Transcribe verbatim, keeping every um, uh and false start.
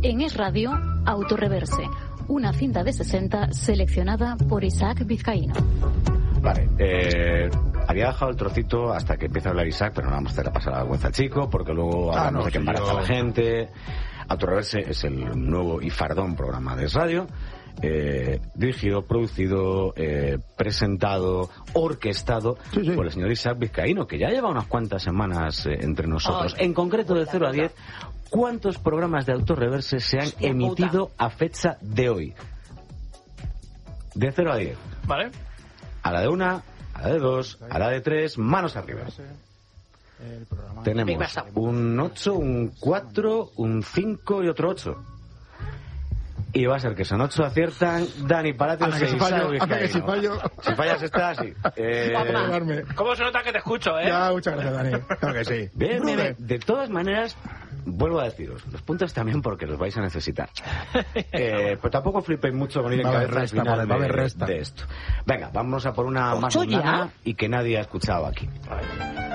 En Es Radio, Autoreverse, una cinta de sesenta seleccionada por Isaac Vizcaíno. Vale, eh, había dejado el trocito hasta que empieza a hablar Isaac, pero no vamos a hacer pasar la vergüenza al chico, porque luego Ah, hablamos no, de que sí, embaraza yo- a la gente. Autoreverse es el nuevo y fardón programa de Es Radio, eh, dirigido, producido, eh, presentado, orquestado Sí, sí. por el señor Isaac Vizcaíno, que ya lleva unas cuantas semanas eh, entre nosotros. Ay, en concreto, de cero a diez, ¿cuántos programas de Autoreverse se han Hostia emitido a fecha de hoy? De cero a diez. ¿Vale? A la de una, a la de dos, a la de tres, manos arriba. El programa. Tenemos Big Bang. un ocho, un cuatro, un cinco y otro ocho. Y va a ser que son ocho aciertan Dani Palacios Anda que e si Isaac fallo, anda que si Vizcaíno. fallo. Si fallas esta, sí. Eh, Guardarme. ¿Cómo se nota que te escucho, eh? Ya, muchas gracias, Dani. Claro que sí. bien, bien, Brother. de todas maneras, vuelvo a deciros, los puntos también porque los vais a necesitar. Eh, pues tampoco flipéis mucho con ir en Va a haber cabeza al resta, final vale, va a haber de, resta. de esto. Venga, vamos a por una más ¿Ocho ya? mundana y que nadie ha escuchado aquí.